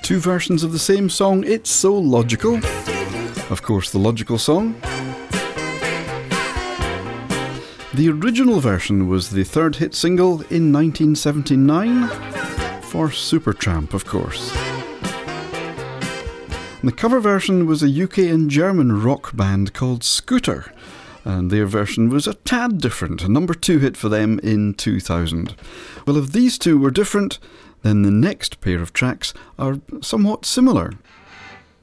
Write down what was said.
Two versions of the same song, It's So Logical. Of course, the Logical Song. The original version was the third hit single in 1979 for Supertramp, of course. And the cover version was a UK and German rock band called Scooter, and their version was a tad different, a number 2 hit for them in 2000. Well, if these two were different, then the next pair of tracks are somewhat similar.